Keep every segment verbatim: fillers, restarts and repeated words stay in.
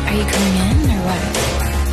Are you coming in or what?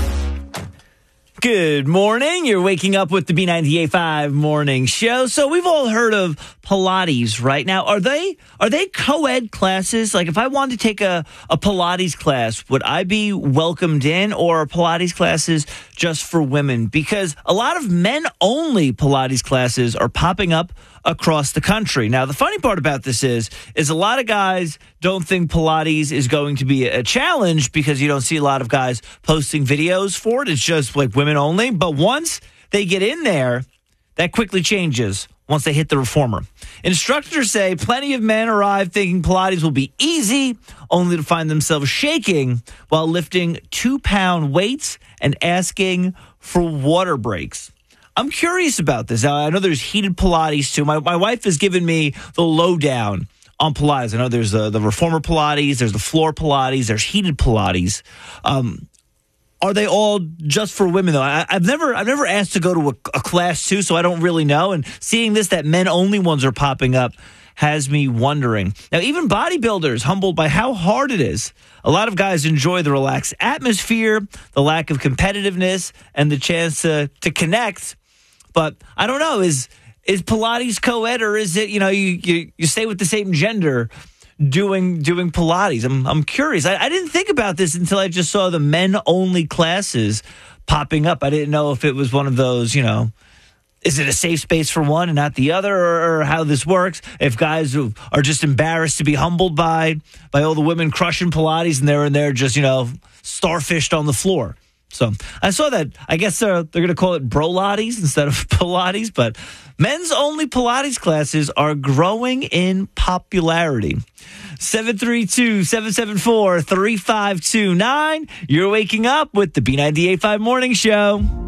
Good morning. You're waking up with the B ninety-eight point five morning show. So we've all heard of Pilates, right? Now, are they are they co-ed classes? Like if I wanted to take a, a Pilates class, would I be welcomed in, or are Pilates classes just for women? Because a lot of men-only Pilates classes are popping up across the country. Now, the funny part about this is, is a lot of guys don't think Pilates is going to be a challenge because you don't see a lot of guys posting videos for it. It's just like women only. But once they get in there, that quickly changes once they hit the reformer. Instructors say plenty of men arrive thinking Pilates will be easy, only to find themselves shaking while lifting two-pound weights and asking for water breaks. I'm curious about this. I know there's heated Pilates, too. My, my wife has given me the lowdown on Pilates. I know there's the, the reformer Pilates, there's the floor Pilates, there's heated Pilates. Um, are they all just for women, though? I, I've never I've never asked to go to a, a class, too, so I don't really know. And seeing this, that men-only ones are popping up, has me wondering. Now, even bodybuilders humbled by how hard it is. A lot of guys enjoy the relaxed atmosphere, the lack of competitiveness, and the chance to, to connect. But I don't know, is is Pilates co-ed, or is it, you know, you, you, you stay with the same gender doing doing Pilates? I'm I'm curious. I, I didn't think about this until I just saw the men-only classes popping up. I didn't know if it was one of those, you know, is it a safe space for one and not the other, or, or how this works? If guys who are just embarrassed to be humbled by by all the women crushing Pilates and they're in there just, you know, starfished on the floor. So I saw that. I guess they're, they're going to call it Brolates instead of Pilates, but men's only Pilates classes are growing in popularity. seven three two, seven seven four, three five two nine. You're waking up with the B ninety-eight point five Morning Show.